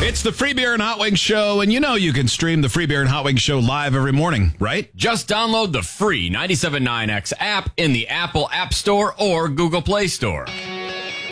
It's the Free Beer and Hot Wings Show, and you know you can stream the Free Beer and Hot Wings Show live every morning, right? Just download the free 97.9X app in the Apple App Store or Google Play Store.